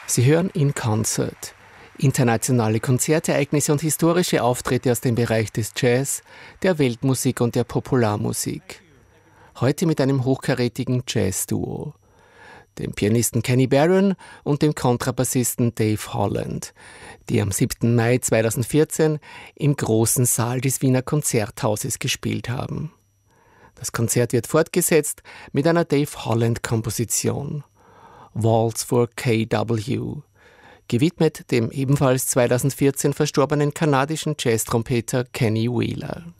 Sie hören In Concert. Internationale Konzertereignisse und historische Auftritte aus dem Bereich des Jazz, der Weltmusik und der Popularmusik. Heute mit einem hochkarätigen Jazz-Duo, dem Pianisten Kenny Barron und dem Kontrabassisten Dave Holland, die am 7. Mai 2014 im großen Saal des Wiener Konzerthauses gespielt haben. Das Konzert wird fortgesetzt mit einer Dave Holland-Komposition, Waltz for KW, gewidmet dem ebenfalls 2014 verstorbenen kanadischen Jazztrompeter Kenny Wheeler.